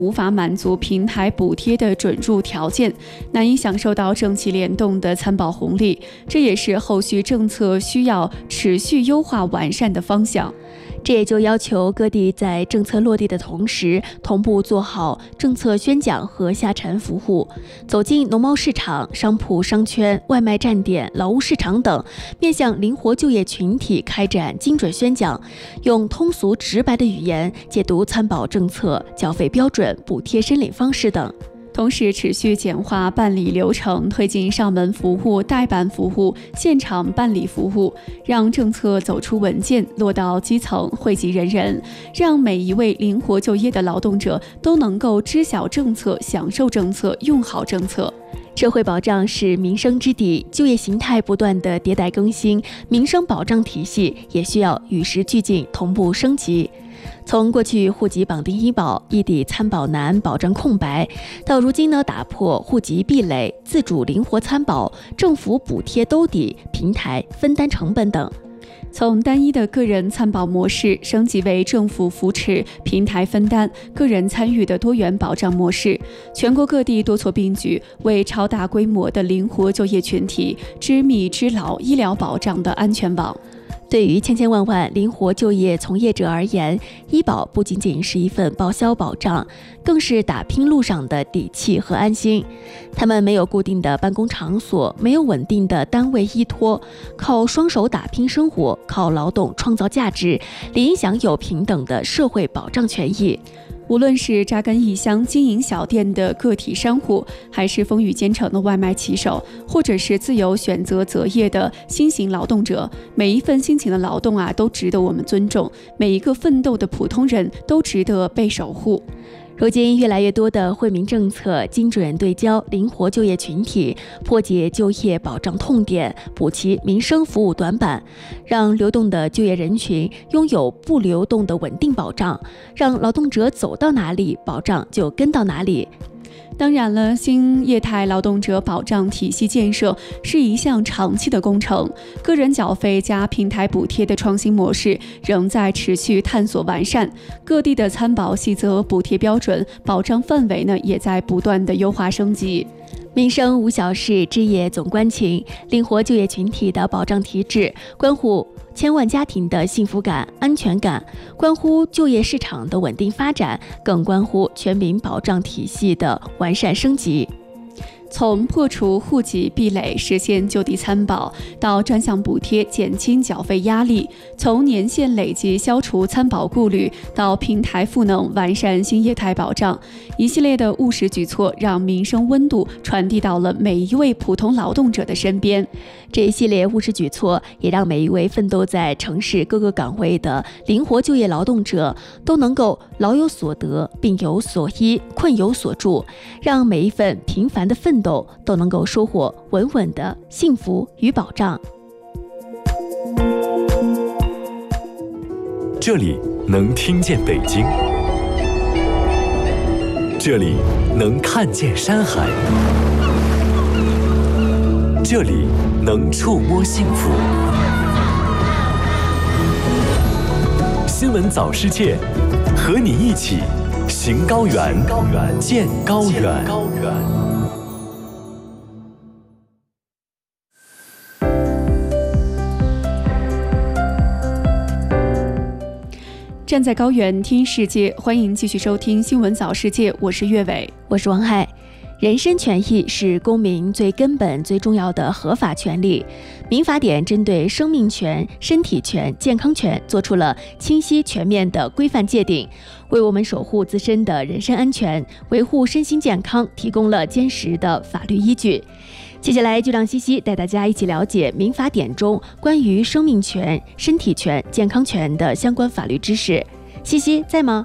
无法满足平台补贴的准入条件，难以享受到政企联动的参保红利，这也是后续政策需要持续优化完善的方向。 这也就要求各地在政策落地的同时，同步做好政策宣讲和下沉服务，走进农贸市场、商铺、商圈、外卖站点、劳务市场等，面向灵活就业群体开展精准宣讲，用通俗直白的语言解读参保政策、缴费标准、补贴申领方式等。 同时，持续简化办理流程，推进上门服务、代办服务、现场办理服务，让政策走出文件，落到基层，惠及人人，让每一位灵活就业的劳动者都能够知晓政策、享受政策、用好政策。 社会保障是民生之底，就业形态不断的迭代更新，民生保障体系也需要与时俱进，同步升级。从过去户籍绑定医保、异地参保难、保障空白，到如今打破户籍壁垒、自主灵活参保、政府补贴兜底、平台分担成本等。 从单一的个人参保模式升级为政府扶持、平台分担、个人参与的多元保障模式，全国各地多措并举，为超大规模的灵活就业群体织密织牢医疗保障的安全网。 对于千千万万灵活就业从业者而言，医保不仅仅是一份报销保障，更是打拼路上的底气和安心。他们没有固定的办公场所，没有稳定的单位依托，靠双手打拼生活，靠劳动创造价值，理应享有平等的社会保障权益。 无论是扎根异乡经营小店的个体商户，还是风雨兼程的外卖骑手，或者是自由选择择业的新型劳动者，每一份辛勤的劳动都值得我们尊重，每一个奋斗的普通人都值得被守护。 如今越来越多的惠民政策精准对焦灵活就业群体，破解就业保障痛点，补齐民生服务短板，让流动的就业人群拥有不流动的稳定保障，让劳动者走到哪里，保障就跟到哪里。 当然了，新业态劳动者保障体系建设是一项长期的工程，个人缴费加平台补贴的创新模式仍在持续探索完善，各地的参保细则、补贴标准、保障范围也在不断的优化升级。 民生无小事，置业总关情。灵活就业群体的保障体制，关乎千万家庭的幸福感、安全感，关乎就业市场的稳定发展，更关乎全民保障体系的完善升级。 从破除户籍壁垒、实现就地参保，到专项补贴减轻缴费压力；从年限累计消除参保顾虑，到平台赋能完善新业态保障，一系列的务实举措让民生温度传递到了每一位普通劳动者的身边。 这一系列务实举措也让每一位奋斗在城市各个岗位的灵活就业劳动者都能够劳有所得、病有所依、困有所助，让每一份平凡的奋斗都能够收获稳稳的幸福与保障。 这里能听见北京，这里能看见山海，这里能触摸幸福。新闻早世界，和你一起行高原，见高原。 站在高原听世界，欢迎继续收听新闻早世界，我是岳伟， 我是王海。人身权益是公民最根本、最重要的合法权利。民法典针对生命权、身体权、健康权做出了清晰全面的规范界定，为我们守护自身的人身安全、维护身心健康提供了坚实的法律依据。接下来就让西西带大家一起了解民法典中关于生命权、身体权、健康权的相关法律知识。西西在吗？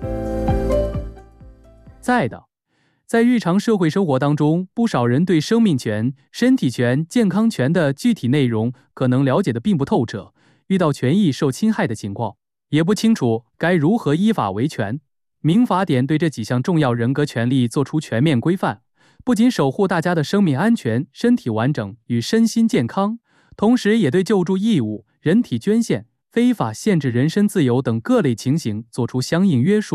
在的。在日常社会生活当中，不少人对生命权、身体权、健康权的具体内容可能了解的并不透彻，遇到权益受侵害的情况，也不清楚该如何依法维权。民法典对这几项重要人格权利作出全面规范，不仅守护大家的生命安全、身体完整与身心健康，同时也对救助义务、人体捐献、非法限制人身自由等各类情形作出相应约束。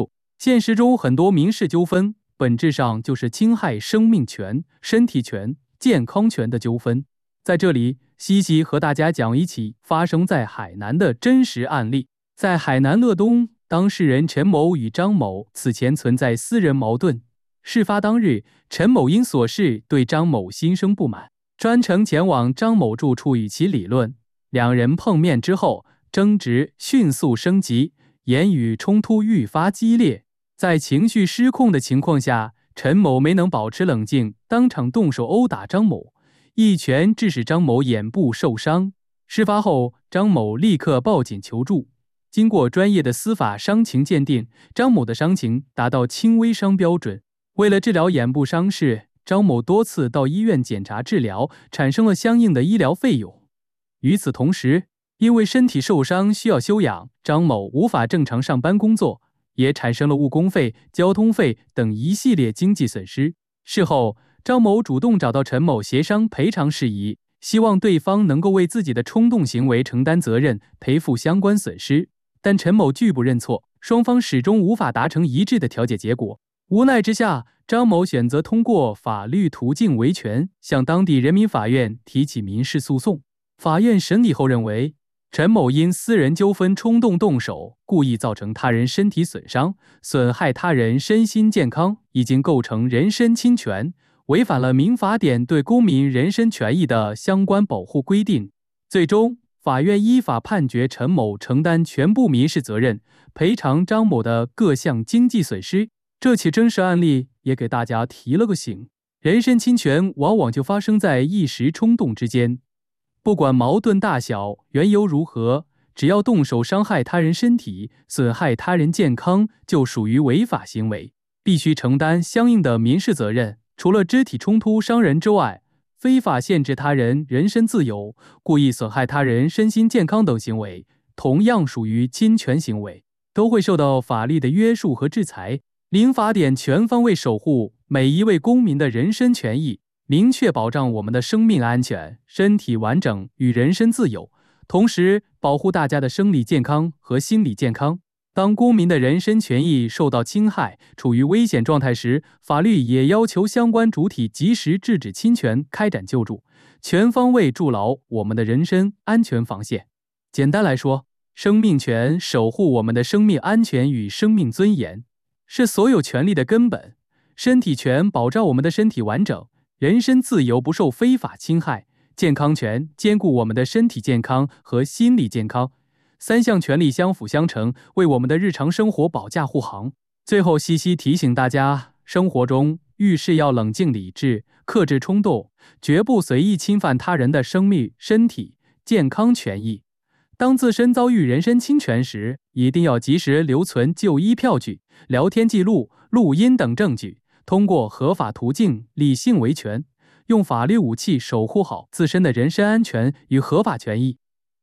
现实中很多民事纠纷本质上就是侵害生命权、身体权、健康权的纠纷。在这里，西西和大家讲一起发生在海南的真实案例。在海南乐东，当事人陈某与张某此前存在私人矛盾。事发当日，陈某因琐事对张某心生不满，专程前往张某住处与其理论。两人碰面之后，争执迅速升级，言语冲突愈发激烈。在情绪失控的情况下，陈某没能保持冷静，当场动手殴打张某，一拳致使张某眼部受伤。事发后，张某立刻报警求助。经过专业的司法伤情鉴定，张某的伤情达到轻微伤标准。为了治疗眼部伤势，张某多次到医院检查治疗，产生了相应的医疗费用。与此同时，因为身体受伤需要休养，张某无法正常上班工作，也产生了误工费、交通费等一系列经济损失。事后，张某主动找到陈某协商赔偿事宜，希望对方能够为自己的冲动行为承担责任，赔付相关损失。但陈某拒不认错，双方始终无法达成一致的调解结果。无奈之下，张某选择通过法律途径维权，向当地人民法院提起民事诉讼。法院审理后认为，陈某因私人纠纷冲动动手，故意造成他人身体损伤，损害他人身心健康，已经构成人身侵权，违反了民法典对公民人身权益的相关保护规定。最终，法院依法判决陈某承担全部民事责任，赔偿张某的各项经济损失。这起真实案例也给大家提了个醒，人身侵权往往就发生在一时冲动之间。不管矛盾大小，缘由如何，只要动手伤害他人身体，损害他人健康，就属于违法行为，必须承担相应的民事责任。除了肢体冲突伤人之外，非法限制他人人身自由、故意损害他人身心健康等行为，同样属于侵权行为，都会受到法律的约束和制裁。民法典全方位守护每一位公民的人身权益，明确保障我们的生命安全、身体完整与人身自由，同时保护大家的生理健康和心理健康。当公民的人身权益受到侵害、处于危险状态时，法律也要求相关主体及时制止侵权，开展救助，全方位筑牢我们的人身安全防线。简单来说，生命权守护我们的生命安全与生命尊严，是所有权利的根本。身体权保障我们的身体完整，人身自由不受非法侵害；健康权兼顾我们的身体健康和心理健康。三项权利相辅相成，为我们的日常生活保驾护航。最后，西西提醒大家，生活中遇事要冷静理智，克制冲动，绝不随意侵犯他人的生命、身体、健康权益。当自身遭遇人身侵权时，一定要及时留存就医票据、聊天记录、录音等证据，通过合法途径理性维权，用法律武器守护好自身的人身安全与合法权益。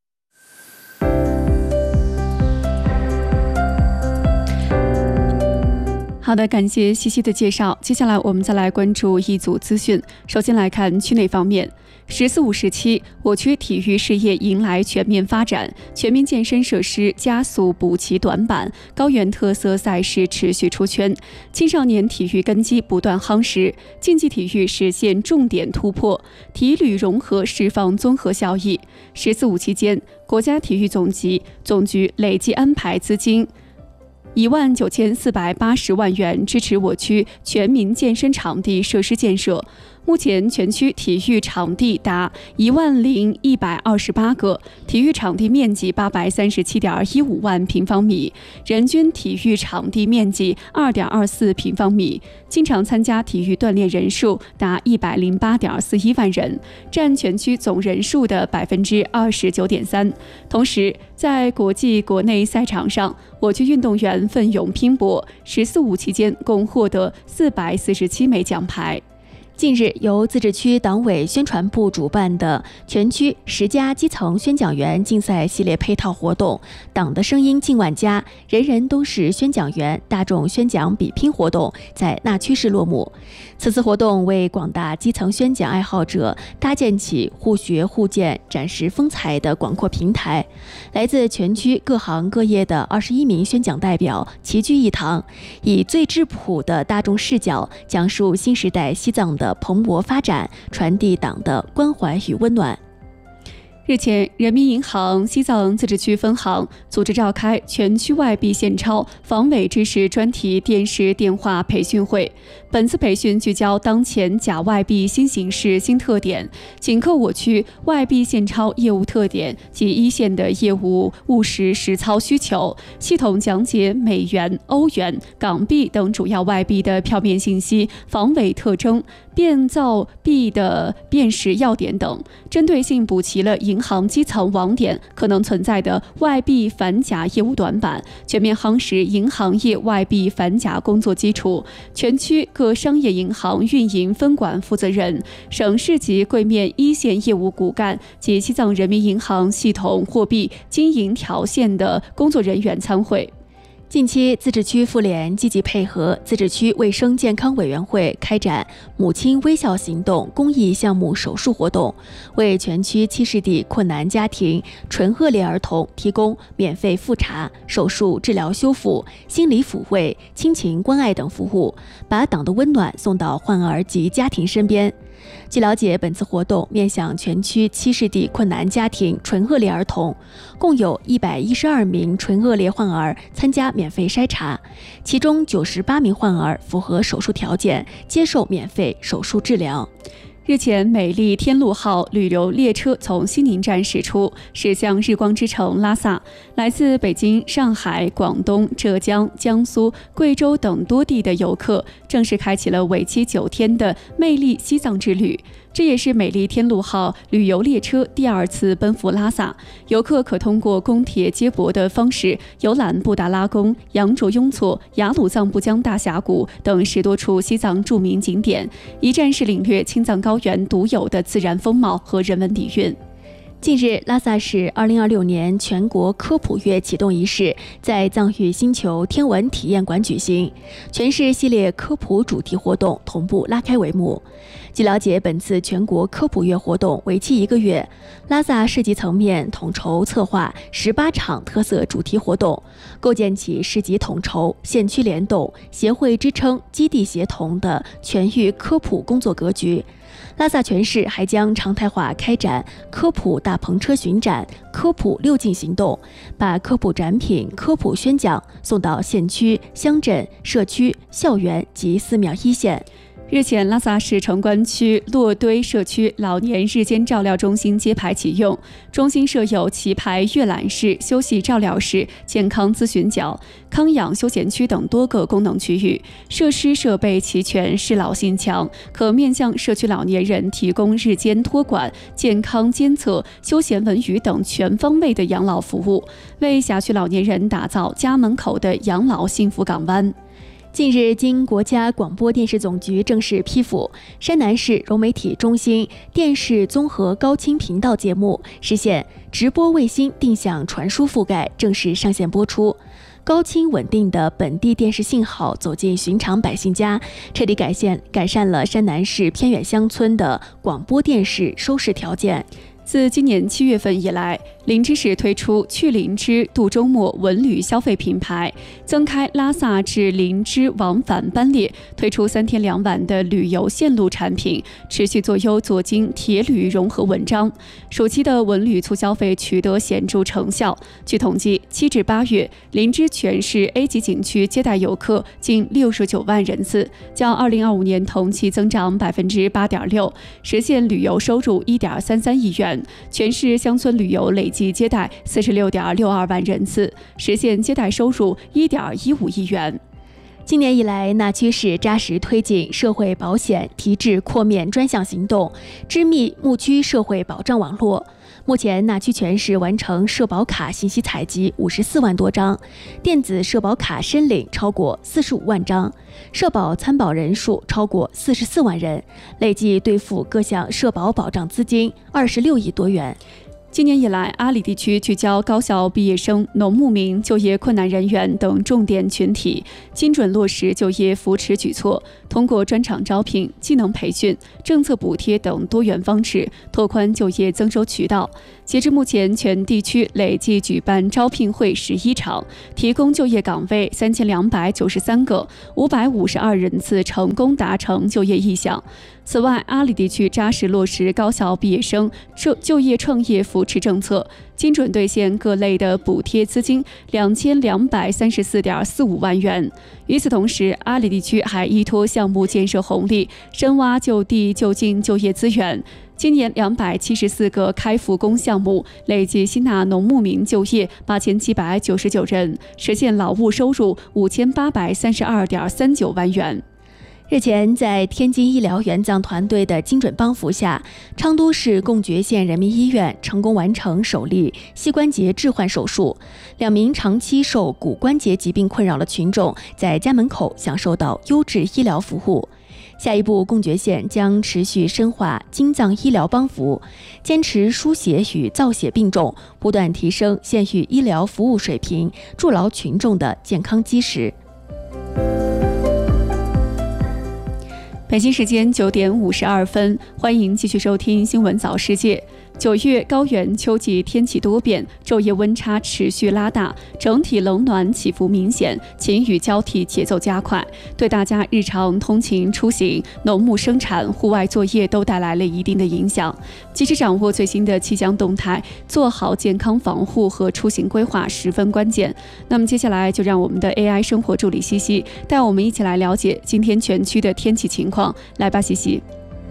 好的，感谢西西的介绍。接下来我们再来关注一组资讯。首先来看区内方面，“14五”时期，我区体育事业迎来全面发展，全民健身设施加速补齐短板，高原特色赛事持续出圈，青少年体育根基不断夯实，竞技体育实现重点突破，体旅融合释放综合效益。“14五”期间，国家体育总局累计安排资金19480万元支持我区全民健身场地设施建设。目前全区体育场地达10128个，体育场地面积837.15万平方米，人均体育场地面积2.24平方米，经常参加体育锻炼人数达108.41万人，占全区总人数的29.3%。同时，在国际国内赛场上，我区运动员奋勇拼搏，“14五”期间共获得447枚奖牌。 近日，由自治区党委宣传部主办的全区10家基层宣讲员竞赛系列配套活动“党的声音近万家，人人都是宣讲员”大众宣讲比拼活动在那曲市落幕。此次活动为广大基层宣讲爱好者搭建起互学互鉴、展示风采的广阔平台。来自全区各行各业的21名宣讲代表齐聚一堂，以最质朴的大众视角，讲述新时代西藏的蓬勃发展，传递党的关怀与温暖。 日前，人民银行西藏自治区分行组织召开全区外币现钞防伪知识专题电视电话培训会。本次培训聚焦当前假外币新形势新特点，紧扣我区外币现钞业务特点及一线的业务务实实操需求，系统讲解美元、欧元、港币等主要外币的票面信息、防伪特征、变造币的辨识要点等，针对性补齐了银行基层网点可能存在的外币反假业务短板，全面夯实银行业外币反假工作基础。全区各商业银行运营分管负责人、省市级柜面一线业务骨干及西藏人民银行系统货币经营条线的工作人员参会。 近期，自治区妇联积极配合自治区卫生健康委员会开展母亲微笑行动公益项目手术活动，为全区70地困难家庭纯恶劣儿童提供免费复查、手术治疗修复、心理抚慰、亲情关爱等服务，把党的温暖送到患儿及家庭身边。据了解，本次活动面向全区70地困难家庭纯恶劣儿童，共有112名纯恶劣患儿参加免费筛查，其中98名患儿符合手术条件，接受免费手术治疗。 日前，美丽天路号旅游列车从西宁站驶出，驶向日光之城拉萨。来自北京、上海、广东、浙江、江苏、贵州等多地的游客正式开启了为期9天的魅力西藏之旅。这也是美丽天路号旅游列车第2次奔赴拉萨，游客可通过公铁接驳的方式游览布达拉宫、羊卓雍措、雅鲁藏布江大峡谷等10多处西藏著名景点，一站式领略青藏高原独有的自然风貌和人文底蕴。 近日，拉萨市2026年全国科普月启动仪式在藏域星球天文体验馆举行，全市系列科普主题活动同步拉开帷幕。据了解，本次全国科普月活动为期1个月，拉萨市级层面统筹策划18场特色主题活动，构建起市级统筹、县区联动、协会支撑、基地协同的全域科普工作格局。拉萨全市还将常态化开展科普大篷车巡展、科普6进行动，把科普展品、科普宣讲送到县区、乡镇、社区、校园及寺庙一线。 日前，拉萨市城关区洛堆社区老年日间照料中心揭牌启用，中心设有棋牌阅览室、休息照料室、健康咨询角、康养休闲区等多个功能区域，设施设备齐全，适老性强，可面向社区老年人提供日间托管、健康监测、休闲文娱等全方位的养老服务，为辖区老年人打造家门口的养老幸福港湾。 近日，经国家广播电视总局正式批复，山南市融媒体中心电视综合高清频道节目实现直播卫星定向传输覆盖，正式上线播出。高清稳定的本地电视信号走进寻常百姓家，彻底改善了山南市偏远乡村的广播电视收视条件。 自今年7月份以来，林芝市推出去林芝度周末文旅消费品牌，增开拉萨至林芝往返班列，推出3天2晚的旅游线路产品，持续做优做精铁旅融合文章。暑期的文旅促消费取得显著成效。据统计，7至8月，林芝全市 A 级景区接待游客近69万人次，较2025年同期增长8.6%，实现旅游收入1.33亿元。全市乡村旅游累计接待46.62万人次，实现接待收入1.15亿元。 今年以来，那曲市扎实推进社会保险提质扩面专项行动，织密牧区社会保障网络。 目前纳区全市完成社保卡信息采集54万多张，电子社保卡申领超过45万张，社保参保人数超过44万人，累计兑付各项社保保障资金26亿多元。 今年以来，阿里地区聚焦高校毕业生、农牧民、就业困难人员等重点群体，精准落实就业扶持举措，通过专场招聘、技能培训、政策补贴等多元方式，拓宽就业增收渠道。截至目前，全地区累计举办招聘会11场，提供就业岗位3293个，552人次成功达成就业意向。此外，阿里地区扎实落实高校毕业生就业创业扶持政策，精准兑现各类的补贴资金2234.45万元。与此同时，阿里地区还依托项目建设红利，深挖就地就近就业资源。今年274个开复工项目，累计吸纳农牧民就业8799人，实现劳务收入5832.39万元。 日前，在天津医疗援藏团队的精准帮扶下，昌都市贡觉县人民医院成功完成首例膝关节置换手术，2名长期受骨关节疾病困扰的群众在家门口享受到优质医疗服务。下一步，贡觉县将持续深化经藏医疗帮扶，坚持输血与造血并重，不断提升县域医疗服务水平，筑牢群众的健康基石。 北京时间9点52分，欢迎继续收听新闻早世界。9月高原秋季天气多变，昼夜温差持续拉大，整体冷暖起伏明显，晴雨交替节奏加快，对大家日常通勤出行、农牧生产、户外作业都带来了一定的影响。及时掌握最新的气象动态，做好健康防护和出行规划十分关键。那么接下来就让我们的 AI 生活助理西西带我们一起来了解今天全区的天气情况。来吧，西西。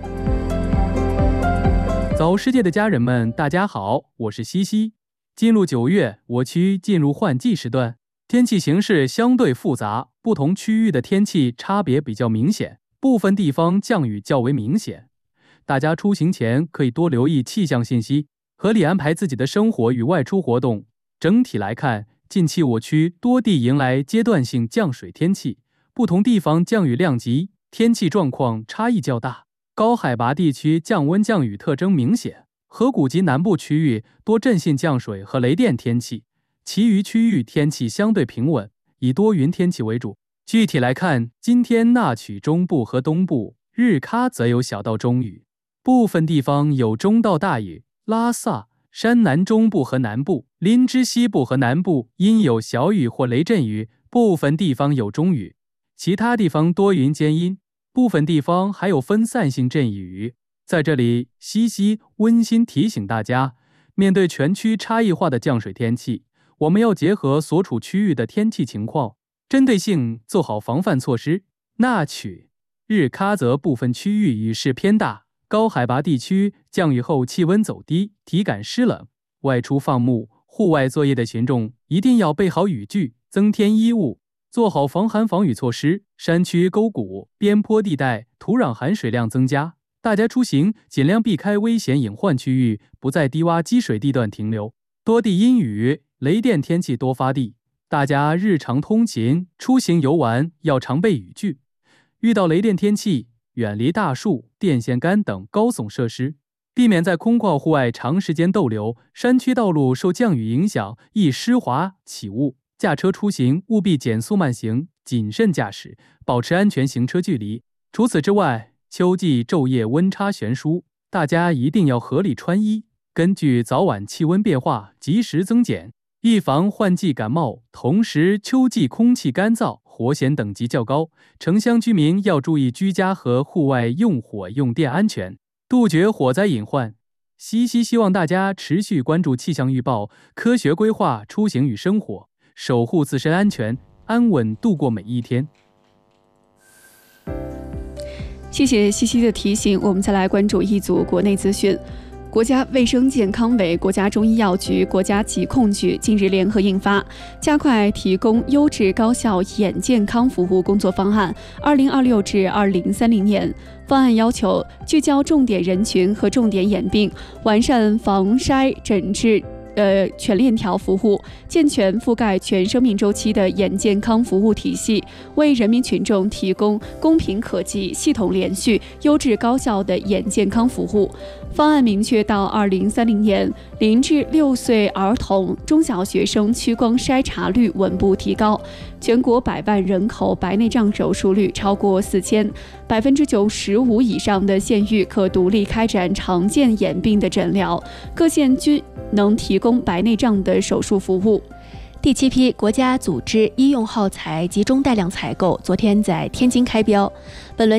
早世界的家人们，大家好，我是西西。进入9月，我区进入换季时段，天气形势相对复杂，不同区域的天气差别比较明显，部分地方降雨较为明显。大家出行前可以多留意气象信息，合理安排自己的生活与外出活动。整体来看，近期我区多地迎来阶段性降水天气，不同地方降雨量级、天气状况差异较大。高海拔地区降温降雨特征明显，河谷及南部区域多阵性降水和雷电天气，其余区域天气相对平稳，以多云天气为主。具体来看，今天纳曲中部和东部、日喀则有小到中雨，部分地方有中到大雨。拉萨、山南中部和南部、林芝西部和南部因有小雨或雷阵雨，部分地方有中雨，其他地方多云间阴。部分地方还有分散性阵雨。在这里，西西温馨提醒大家，面对全区差异化的降水天气，我们要结合所处区域的天气情况，针对性做好防范措施。纳曲、日喀则部分区域雨势偏大，高海拔地区降雨后气温走低，体感湿冷。外出放牧、户外作业的群众一定要备好雨具，增添衣物，做好防寒防雨措施。山区沟谷、边坡地带土壤含水量增加，大家出行尽量避开危险隐患区域，不在低洼积水地段停留。多地阴雨、雷电天气多发地，大家日常通勤、出行游玩要常备雨具。遇到雷电天气，远离大树、电线杆等高耸设施，避免在空旷户外长时间逗留。山区道路受降雨影响，易湿滑起雾。驾车出行务必减速慢行，谨慎驾驶，保持安全行车距离。除此之外，秋季昼夜温差悬殊，大家一定要合理穿衣，根据早晚气温变化及时增减，预防换季感冒。同时，秋季空气干燥，火险等级较高，城乡居民要注意居家和户外用火用电安全，杜绝火灾隐患。西西希望大家持续关注气象预报，科学规划出行与生活，守护自身安全，安稳度过每一天。 谢谢西西的提醒，我们再来关注一组国内资讯。 国家卫生健康委、国家中医药局、国家疾控局近日联合印发《加快提供优质高效眼健康服务工作方案 （2026至2030年）》。方案要求聚焦重点人群和重点眼病，完善防筛诊治全链条服务，健全覆盖全生命周期的眼健康服务体系，为人民群众提供公平可及、系统连续、优质高效的眼健康服务。方案明确，到2030年，0至6岁儿童、中小学生屈光筛查率稳步提高，全国100万人口白内障手术率超过4000%，95%以上的县域可独立开展常见眼病的诊疗，各县均能提供白内障的手术服务。 第7批国家组织医用耗材集中带量采购昨天在天津开标。本轮